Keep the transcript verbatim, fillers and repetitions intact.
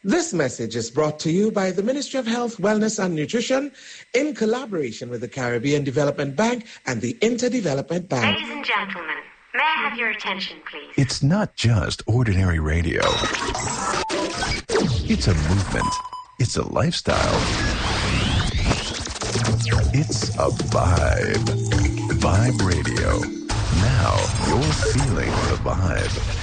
This message is brought to you by the Ministry of Health, Wellness and Nutrition in collaboration with the Caribbean Development Bank and the Interdevelopment Bank. Ladies and gentlemen, may I have your attention, please? It's not just ordinary radio. It's a movement. It's a lifestyle. It's a vibe. Vibe Radio. Now you're feeling the vibe.